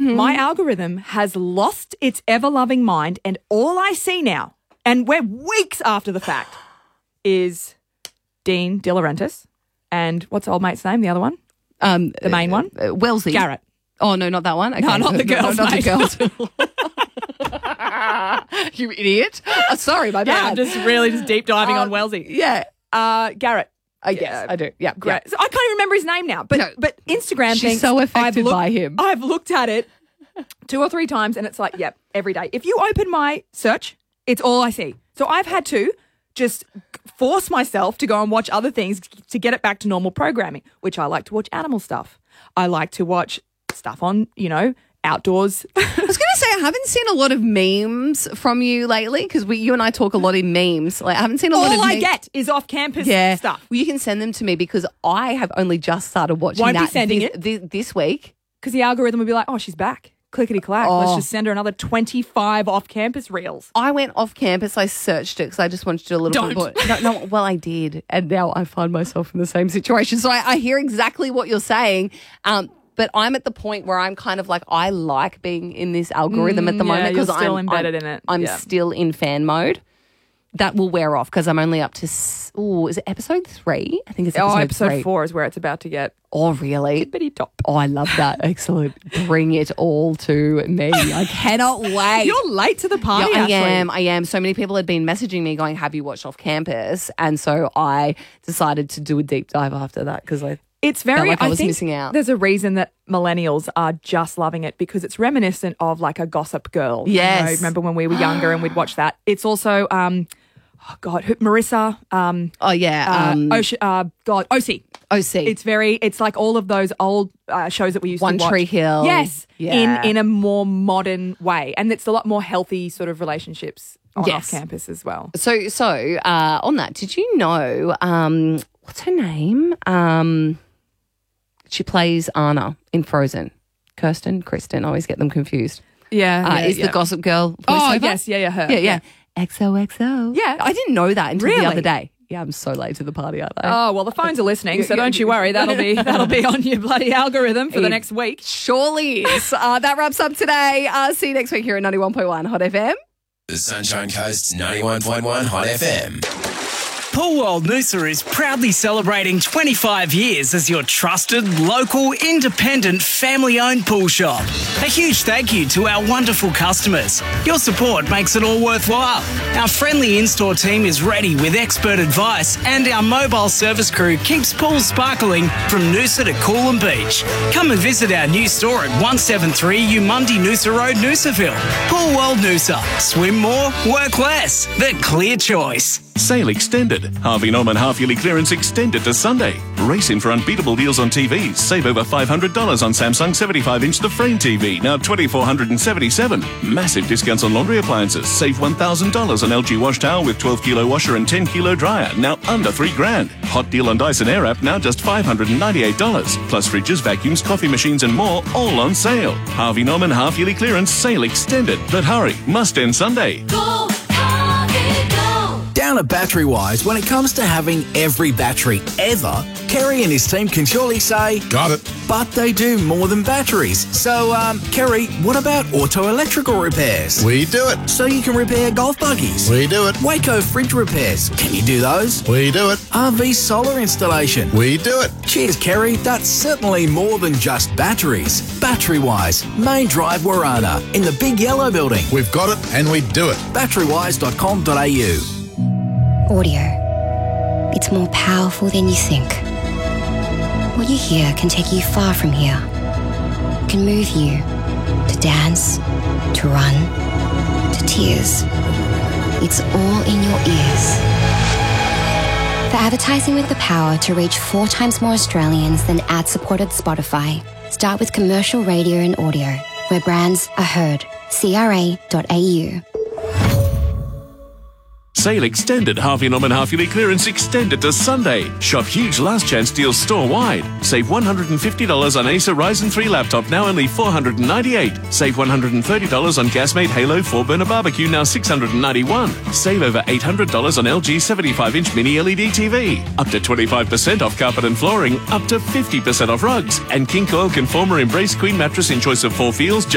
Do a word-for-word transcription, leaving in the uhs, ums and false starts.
Mm-hmm. My algorithm has lost its ever-loving mind, and all I see now, and we're weeks after the fact, is Dean De Laurentiis and what's old mate's name, the other one? Um, The main one? Uh, Wellesley. Garrett. Oh, no, not that one. Okay. No, not the girls, No, not mate. the girls. You idiot. Oh, sorry, my Yeah, bad. I'm just really just deep diving Uh, on Wellesley. Yeah. Uh, Garrett. I guess I do. Yeah, Great. yeah. So I can't even remember his name now, but No. but Instagram She's thinks so affected I've looked, by him. I've looked at it two or three times, and it's like, yep, every day. If you open my search, it's all I see. So I've had to just force myself to go and watch other things to get it back to normal programming, which I like to watch animal stuff. I like to watch stuff on, you know, outdoors. I was going to say, I haven't seen a lot of memes from you lately because we, you and I talk a lot in memes. Like, I haven't seen a lot of all I memes. get is off-campus Yeah. stuff. Well, you can send them to me because I have only just started watching Won't be that sending this, it. This, this week. Because the algorithm would be like, oh, she's back. Clickety-clack. Oh. Let's just send her another twenty-five off-campus reels. I went off campus. I searched it because I just wanted to do a little Don't. bit more. No, no, well, I did. And now I find myself in the same situation. So I, I hear exactly what you're saying. Um, but I'm at the point where I'm kind of like, I like being in this algorithm at the Mm, yeah, moment you're because still I'm embedded I'm, in it. I'm Yeah. still in fan mode. That will wear off because I'm only up to, oh, is it episode three? I think it's episode, Oh, episode three. four is where it's about to get Oh, really? bitty top. Oh, I love that. Excellent. Bring it all to me. I cannot wait. You're late to the party, Yeah, I Ashley. am. I am. So many people had been messaging me going, have you watched Off Campus? And so I decided to do a deep dive after that because I It's very. felt like I was think missing out. There's a reason that millennials are just loving it because it's reminiscent of like a Gossip Girl. You Yes. know, remember when we were younger and we'd watch that? It's also, um, oh God, who- Marissa. Um, Oh, yeah. uh, Um, Ocean, uh, God, O C. O C. It's very. It's like all of those old uh, shows that we used One to watch. Tree Hill. Yes, Yeah. in in a more modern way, and it's a lot more healthy sort of relationships on Yes. off campus as well. So, so uh, on that, did you know, um, what's her name? Um, she plays Anna in Frozen. Kirsten, Kristen, I always get them confused. Yeah, Uh, yeah, is yeah. the Gossip Girl Oh voiceover? yes, yeah, yeah, her. Yeah, yeah. X O X O. Yeah. I didn't know that until Really? the other day. Yeah, I'm so late to the party, aren't I? Oh well, the phones are listening, so Yeah, don't you worry. That'll be that'll be on your bloody algorithm for the It next week. surely is. Uh, that wraps up today. Uh, see you next week here at ninety-one point one Hot F M. The Sunshine Coast's ninety-one point one Hot F M. Pool World Noosa is proudly celebrating twenty-five years as your trusted, local, independent, family-owned pool shop. A huge thank you to our wonderful customers. Your support makes it all worthwhile. Our friendly in-store team is ready with expert advice, and our mobile service crew keeps pools sparkling from Noosa to Coolum Beach. Come and visit our new store at one seventy-three Umundi Noosa Road, Noosaville. Pool World Noosa. Swim more, work less. The clear choice. Sale extended. Harvey Norman half-yearly clearance extended to Sunday. Race in for unbeatable deals on T Vs. Save over five hundred dollars on Samsung seventy-five inch The Frame T V, now two thousand four hundred seventy-seven dollars. Massive discounts on laundry appliances. Save one thousand dollars on L G wash towel with twelve kilo washer and ten kilo dryer, now under three grand. Hot deal on Dyson Airwrap, now just five hundred ninety-eight dollars. Plus fridges, vacuums, coffee machines and more, all on sale. Harvey Norman half-yearly clearance sale extended. But hurry, must end Sunday. Down at Battery Wise, when it comes to having every battery ever, Kerry and his team can surely say, Got it. but they do more than batteries. So, um, Kerry, what about auto electrical repairs? We do it. So you can repair golf buggies. We do it. Waco fridge repairs. Can you do those? We do it. R V solar installation. We do it. Cheers, Kerry. That's certainly more than just batteries. Battery Wise, Main Drive, Warana, in the Big Yellow Building. We've got it and we do it. battery wise dot com dot a u. Audio. It's more powerful than you think. What you hear can take you far from here. It can move you to dance, to run, to tears. It's all in your ears. For advertising with the power to reach four times more Australians than ad-supported Spotify, start with commercial radio and audio, where brands are heard. C R A dot A U. Sale extended. Harvey Norman half-yearly clearance extended to Sunday. Shop huge last chance deals store-wide. Save one hundred fifty dollars on Acer Ryzen three laptop, now only four hundred ninety-eight dollars. Save one hundred thirty dollars on Gasmate Halo four burner barbecue, now six hundred ninety-one dollars. Save over eight hundred dollars on L G seventy-five inch mini L E D T V. Up to twenty-five percent off carpet and flooring. Up to fifty percent off rugs. And King Coil Conformer Embrace Queen mattress in choice of four feels,